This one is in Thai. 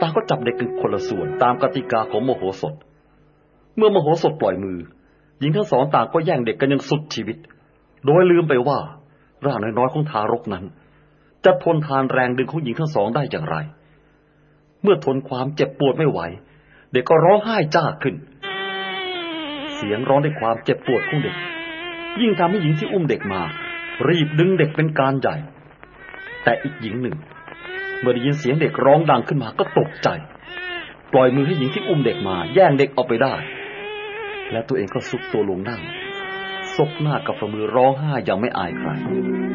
ต่างก็จับเด็กกันคนละส่วนตามกติกาของมโหสถเมื่อมโหสถปล่อยมือหญิงทั้งสองต่างก็แย่งเด็กกันอย่างสุดชีวิตโดยลืมไปว่าร่างน้อยๆของทารกนั้นจะทนทานแรงดึงของหญิงทั้งสองได้อย่างไรเมื่อทนความเจ็บปวดไม่ไหวเด็กก็ร้องไห้จ้าขึ้นเสียงร้องด้วยความเจ็บปวดของเด็กยิ่งทำให้หญิงที่อุ้มเด็กมารีบดึงเด็กเป็นการใหญ่แต่อีกหญิงหนึ่งเมื่อได้ยินเสียงเด็กร้องดังขึ้นมาก็ตกใจปล่อยมือให้หญิงที่อุ้มเด็กมาแย่งเด็กออกไปได้และตัวเองก็ซุกตัวลงนั่งซบหน้ากับฝ่ามือร้องไห้อย่างไม่อายใคร